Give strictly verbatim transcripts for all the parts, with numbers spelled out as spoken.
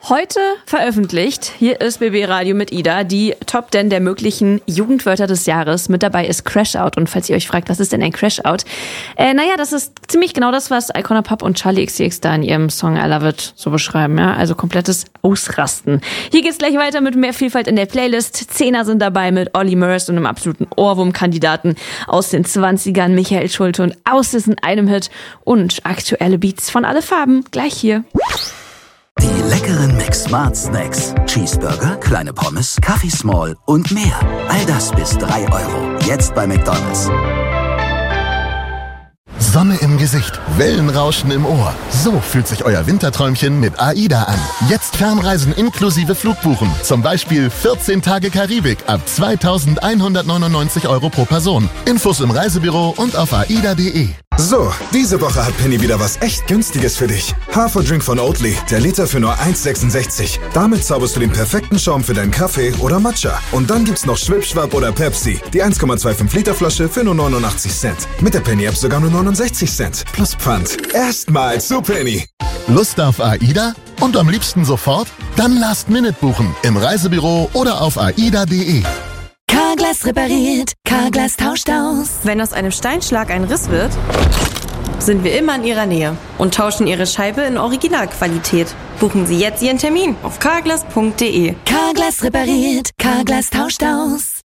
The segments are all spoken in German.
Heute veröffentlicht, hier ist B B Radio mit Ida, die Top zehn der möglichen Jugendwörter des Jahres. Mit dabei ist Crashout. Und falls ihr euch fragt, was ist denn ein Crashout? Äh, naja, das ist ziemlich genau das, was Icona Pop und Charli X C X da in ihrem Song I Love It so beschreiben. Ja? Also komplettes Ausrasten. Hier geht's gleich weiter mit mehr Vielfalt in der Playlist. Zehner sind dabei mit Olli Murs und einem absoluten Ohrwurm-Kandidaten aus den zwanzigern, Michael Schulte und Aus ist in einem Hit. Und aktuelle Beats von alle Farben. Gleich hier. Die leckeren Mix Smart Snacks. Cheeseburger, kleine Pommes, Kaffee Small und mehr. All das bis drei Euro. Jetzt bei McDonald's. Sonne im Gesicht, Wellenrauschen im Ohr. So fühlt sich euer Winterträumchen mit AIDA an. Jetzt Fernreisen inklusive Flugbuchen. Zum Beispiel vierzehn Tage Karibik ab zweitausendeinhundertneunundneunzig Euro pro Person. Infos im Reisebüro und auf aida punkt de. So, diese Woche hat Penny wieder was echt Günstiges für dich. Haferdrink von Oatly, der Liter für nur eins sechsundsechzig. Damit zauberst du den perfekten Schaum für deinen Kaffee oder Matcha. Und dann gibt's noch Schwipschwapp oder Pepsi, die eins Komma fünfundzwanzig Liter Flasche für nur neunundachtzig Cent. Mit der Penny-App sogar nur neunundsechzig Cent. Plus Pfand. Erstmal zu Penny. Lust auf AIDA? Und am liebsten sofort? Dann Last Minute buchen. Im Reisebüro oder auf aida punkt de. Carglass repariert, Carglass tauscht aus. Wenn aus einem Steinschlag ein Riss wird, sind wir immer in Ihrer Nähe und tauschen Ihre Scheibe in Originalqualität. Buchen Sie jetzt Ihren Termin auf carglass punkt de. Carglass repariert, Carglass tauscht aus.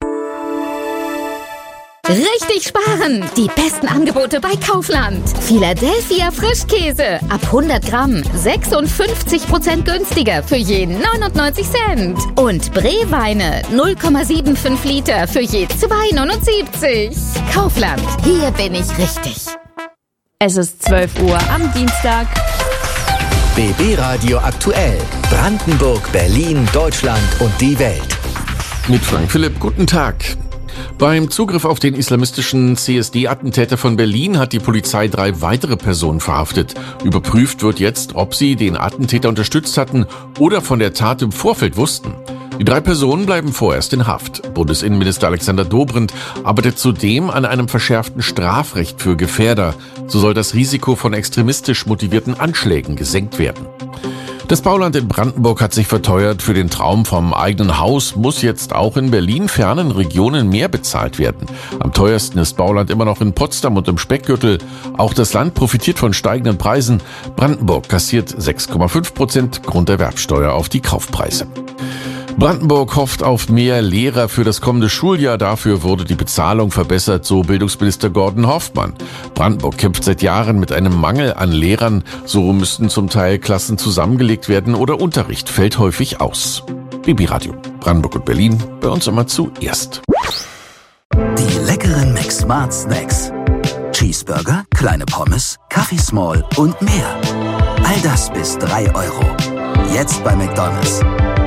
Richtig sparen! Die besten Angebote bei Kaufland. Philadelphia Frischkäse ab hundert Gramm sechsundfünfzig Prozent günstiger für je neunundneunzig Cent. Und Breweine null Komma fünfundsiebzig Liter für je zwei neunundsiebzig. Kaufland, hier bin ich richtig. Es ist zwölf Uhr am Dienstag. B B Radio aktuell. Brandenburg, Berlin, Deutschland und die Welt. Mit Frank Philipp, guten Tag. Beim Zugriff auf den islamistischen C S D-Attentäter von Berlin hat die Polizei drei weitere Personen verhaftet. Überprüft wird jetzt, ob sie den Attentäter unterstützt hatten oder von der Tat im Vorfeld wussten. Die drei Personen bleiben vorerst in Haft. Bundesinnenminister Alexander Dobrindt arbeitet zudem an einem verschärften Strafrecht für Gefährder. So soll das Risiko von extremistisch motivierten Anschlägen gesenkt werden. Das Bauland in Brandenburg hat sich verteuert. Für den Traum vom eigenen Haus muss jetzt auch in Berlin-fernen Regionen mehr bezahlt werden. Am teuersten ist Bauland immer noch in Potsdam und im Speckgürtel. Auch das Land profitiert von steigenden Preisen. Brandenburg kassiert sechs Komma fünf Prozent Grunderwerbsteuer auf die Kaufpreise. Brandenburg hofft auf mehr Lehrer für das kommende Schuljahr. Dafür wurde die Bezahlung verbessert, so Bildungsminister Gordon Hoffmann. Brandenburg kämpft seit Jahren mit einem Mangel an Lehrern. So müssten zum Teil Klassen zusammengelegt werden oder Unterricht fällt häufig aus. B B Radio, Brandenburg und Berlin, bei uns immer zuerst. Die leckeren Mix Smart Snacks. Cheeseburger, kleine Pommes, Kaffee Small und mehr. All das bis drei Euro. Jetzt bei McDonald's.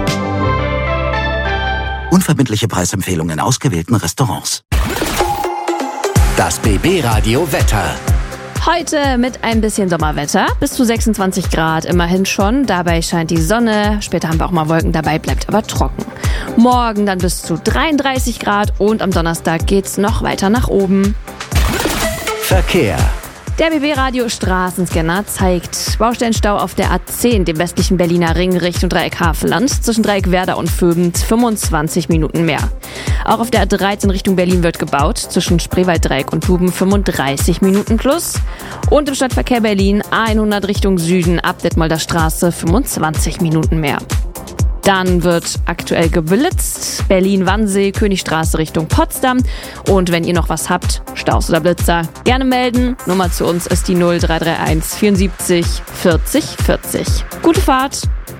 Unverbindliche Preisempfehlungen in ausgewählten Restaurants. Das B B Radio Wetter. Heute mit ein bisschen Sommerwetter, bis zu sechsundzwanzig Grad immerhin schon. Dabei scheint die Sonne, später haben wir auch mal Wolken dabei, bleibt aber trocken. Morgen dann bis zu dreiunddreißig Grad und am Donnerstag geht's noch weiter nach oben. Verkehr. Der B B Radio Straßenscanner zeigt Baustellenstau auf der A zehn, dem westlichen Berliner Ring Richtung Dreieck Havelland, zwischen Dreieck Werder und Vöbens fünfundzwanzig Minuten mehr. Auch auf der A dreizehn Richtung Berlin wird gebaut, zwischen Spreewalddreieck und Tuben fünfunddreißig Minuten plus. Und im Stadtverkehr Berlin A hundert Richtung Süden ab Detmolder Straße fünfundzwanzig Minuten mehr. Dann wird aktuell geblitzt. Berlin-Wannsee, Königstraße Richtung Potsdam. Und wenn ihr noch was habt, Staus oder Blitzer, gerne melden. Nummer zu uns ist die null drei drei eins vierundsiebzig vierzig vierzig. Gute Fahrt!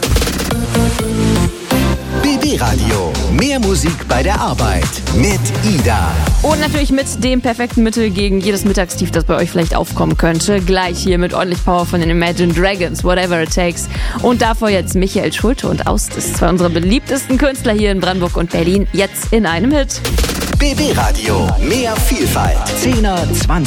B B Radio. Mehr Musik bei der Arbeit. Mit Ida. Und natürlich mit dem perfekten Mittel gegen jedes Mittagstief, das bei euch vielleicht aufkommen könnte. Gleich hier mit ordentlich Power von den Imagine Dragons, Whatever It Takes. Und davor jetzt Michael Schulte und Aus ist zwei unserer beliebtesten Künstler hier in Brandenburg und Berlin. Jetzt in einem Hit. B B Radio. Mehr Vielfalt. Zehner, zwanziger.